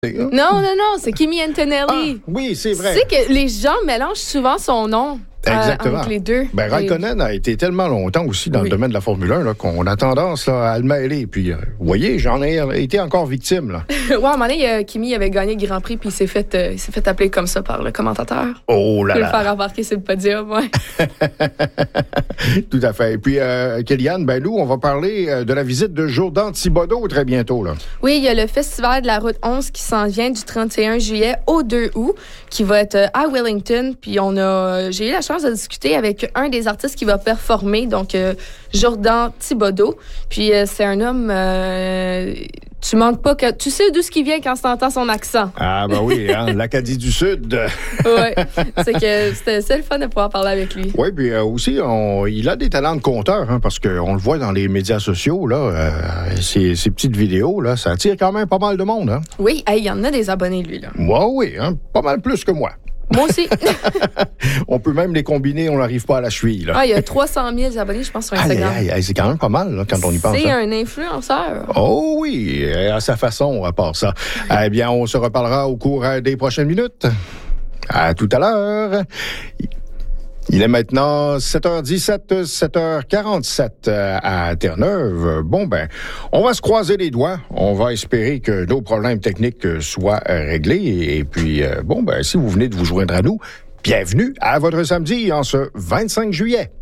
Non, c'est Kimi Antonelli. Ah, oui, c'est vrai. Tu sais que les gens mélangent souvent son nom. Exactement. Entre les deux. Raikkonen a été tellement longtemps aussi dans le domaine de la Formule 1 là, qu'on a tendance là, à le mêler. Puis, vous voyez, j'en ai été encore victime. Là. Ouais, à un moment donné, Kimi avait gagné le Grand Prix, puis il s'est fait appeler comme ça par le commentateur. Oh là là! Pour le faire embarquer sur le podium, ouais. Tout à fait. Et puis, Kéliane, nous, on va parler de la visite de Jourdan Thibaudeau très bientôt. Là. Oui, il y a le Festival de la Route 11 qui s'en vient du 31 juillet au 2 août, qui va être à Wellington. Puis, j'ai eu la chance de discuter avec un des artistes qui va performer, donc Jourdan Thibaudeau. Puis, c'est un homme... tu manques pas que... Tu sais d'où ce qui vient quand tu entends son accent. Ah, oui, hein, l'Acadie du Sud. Oui, c'est le fun de pouvoir parler avec lui. Oui, puis aussi, il a des talents de conteur, hein, parce qu'on le voit dans les médias sociaux, là, ces petites vidéos, là, ça attire quand même pas mal de monde. Hein. Oui, il y en a des abonnés, lui. Là. Oui, hein, pas mal plus que moi. Moi aussi. On peut même les combiner, on n'arrive pas à la cheville. Là. Il y a 300 000 abonnés, je pense, sur Instagram. C'est quand même pas mal là, quand on y pense. C'est un influenceur. Oh oui, à sa façon, à part ça. Eh bien, on se reparlera au cours des prochaines minutes. À tout à l'heure. Il est maintenant 7h17, 7h47 à Terre-Neuve. On va se croiser les doigts. On va espérer que nos problèmes techniques soient réglés. Et puis, si vous venez de vous joindre à nous, bienvenue à votre samedi en ce 25 juillet.